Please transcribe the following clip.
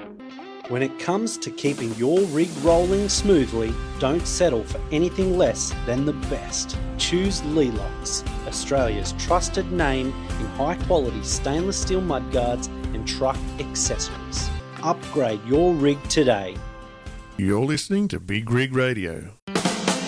When it comes to keeping your rig rolling smoothly, don't settle for anything less than the best. Choose Leelocks, Australia's trusted name in high-quality stainless steel mudguards and truck accessories. Upgrade your rig today. You're listening to Big Rig Radio.